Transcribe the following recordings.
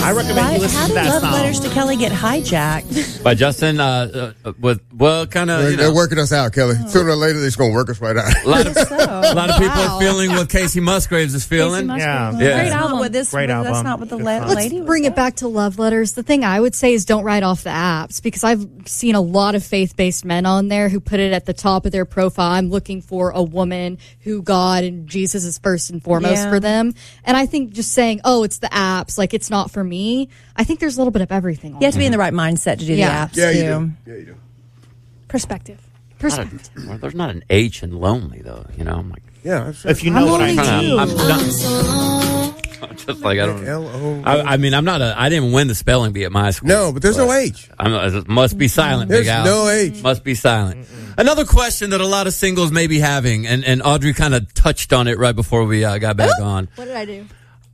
I recommend you listen How to did that Love song. Letters to Kelly get hijacked? By Justin, kind of. They're working us out, Kelly. Sooner or later, they're just going to work us right out. A lot of people are feeling what Casey Musgraves is feeling. Yeah. Great album. With this, Great album. That's not what the Let's lady Bring it back to love letters. The thing I would say is don't write off the apps, because I've seen a lot of faith-based men on there who put it at the top of their profile. I'm looking for a woman who God and Jesus is first and foremost for them. And I think just saying, oh, it's the apps, like it's not for me. I think there's a little bit of everything on You have to be in the right mindset to do the apps, Yeah, too. you do. Yeah, you do. Perspective. Well, there's not an H in lonely, though. You know, I'm like, Yeah, that's If you know what I mean. I'm just like, I don't. I mean, I'm not I didn't win the spelling bee at my school. No, but there's no H. It must be silent, There's Big Al. no H. Must be silent. Another question that a lot of singles may be having, and Audrey kind of touched on it right before we got back on. What did I do?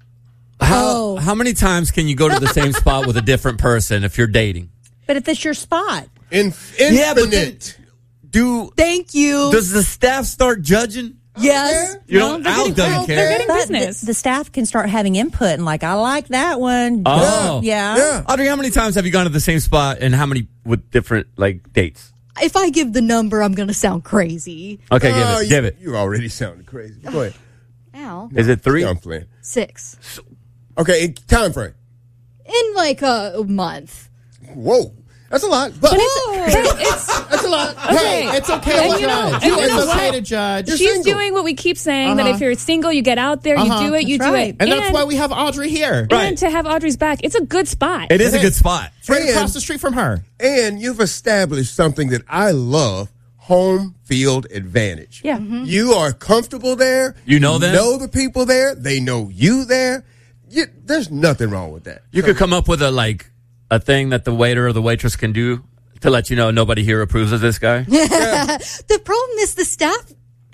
How many times can you go to the same spot with a different person if you're dating? But if it's your spot. Infinite. Yeah, but then, Thank you. does the staff start judging? Yes. You know, Al doesn't care. They're getting But business. the staff can start having input and like, I like that one. Oh. Yeah. Audrey, how many times have you gone to the same spot, and how many with different dates? If I give the number, I'm going to sound crazy. Okay, give it. You already sounded crazy. Go ahead. Ow. Is it 3? Yeah, I'm playing. 6. Okay, time frame. In like a month. Whoa. That's a lot. But It's that's a lot. okay. It's okay to And you know- judge. and you know It's okay what? to judge. You're She's single. doing what we keep saying, that if you're single, you get out there, you do it, you That's do right. it. And that's why we have Audrey here. And to have Audrey's back, it's a good spot. It is a good spot. Right across the street from her. And you've established something that I love, home field advantage. Yeah. You are comfortable there. You know them? know the people there. They know you there. There's nothing wrong with that. You could come up with a thing that the waiter or the waitress can do to let you know nobody here approves of this guy. The problem is the staff.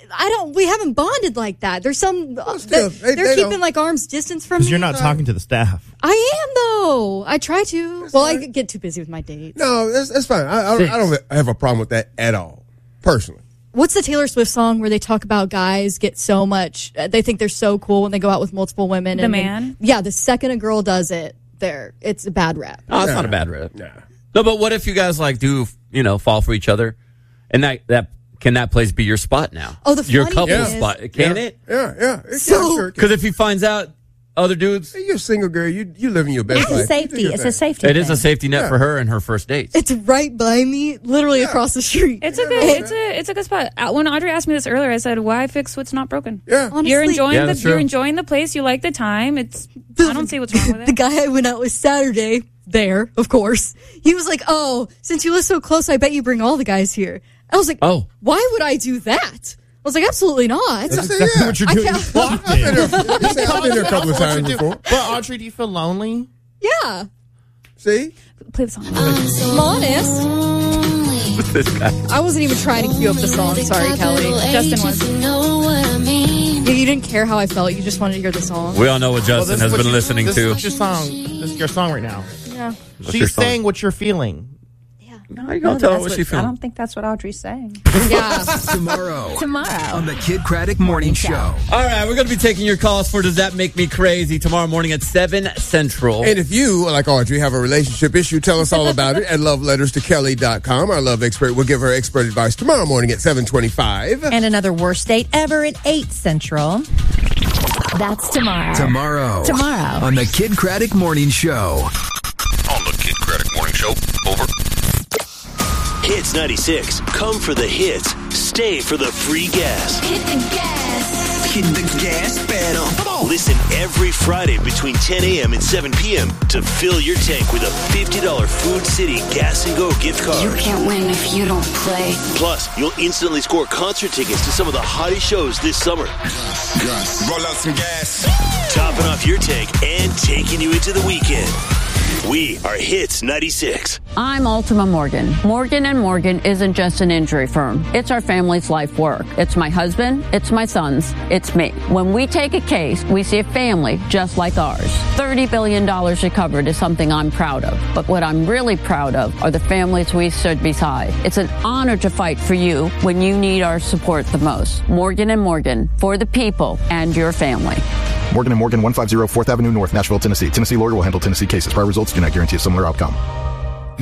We haven't bonded like that. There's some, still, they're they keeping don't. like arm's distance from me. Because you're not talking to the staff. I am though. I try to. I get too busy with my dates. No, that's fine. I don't have a problem with that at all, personally. What's the Taylor Swift song where they talk about guys get so much, they think they're so cool when they go out with multiple women? The and Man? The second a girl does it, it's a bad rap. Oh, it's not a bad rip. Nah. No, but what if you guys do fall for each other, and that place be your spot now? Oh, the your funny couple thing is- spot, can it? Yeah. So- Sure. Because if he finds out other dudes, Hey, you're a single girl. You living your best It's life. a safety. It's a safety. it is a thing. safety net for her and her first dates. It's right by me, literally across the street. It's a good. It's a good spot. When Audrey asked me this earlier, I said, "Why fix what's not broken?" Yeah. Honestly, You're enjoying Yeah, that's true. you're enjoying the place. You like the time. I don't see what's wrong with The it. guy I went out with Saturday, there, of course, he was like, "Oh, since you live so close, I bet you bring all the guys here." I was like, Oh. why would I do that?" I was like, absolutely not. That's exactly what you're I doing. can't- I've been there a couple of times before. But Audrey, do you feel lonely? Yeah. See? Play the song. I'm honest. This guy. I wasn't even trying to cue up the song. Sorry, Kelly. Justin was. You didn't care how I felt. You just wanted to hear the song. We all know what Justin has been listening this to. Is your song. This is your song right now. Yeah. What's your She's song? saying what you're feeling. How you gonna tell her That's what she I feeling? don't think that's what Audrey's saying. Yeah. Tomorrow Tomorrow. on the Kid Craddock Morning Show. All right, we're going to be taking your calls for Does That Make Me Crazy tomorrow morning at 7 Central. And if you, like Audrey, have a relationship issue, tell us all about it at loveletterstokelly.com. Our love expert will give her expert advice tomorrow morning at 7:25. And another worst date ever at 8 Central. That's tomorrow. Tomorrow on the Kid Craddock Morning Show. On the Kid Craddock Morning Show. Over. Hits 96. Come for the hits. Stay for the free gas. Hit the gas. Hit the gas pedal. Come on. Listen every Friday between 10 a.m. and 7 p.m. to fill your tank with a $50 Food City Gas and Go gift card. You can't win if you don't play. Plus, you'll instantly score concert tickets to some of the hottest shows this summer. Roll out some gas. Topping off your tank and taking you into the weekend. We are Hits 96. I'm Ultima Morgan. Morgan & Morgan isn't just an injury firm. It's our family's life work. It's my husband, it's my sons, it's me. When we take a case, we see a family just like ours. $30 billion recovered is something I'm proud of. But what I'm really proud of are the families we stood beside. It's an honor to fight for you when you need our support the most. Morgan & Morgan, for the people and your family. Morgan & Morgan, 150 4th Avenue North, Nashville, Tennessee. Tennessee lawyer will handle Tennessee cases. Prior results do not guarantee a similar outcome.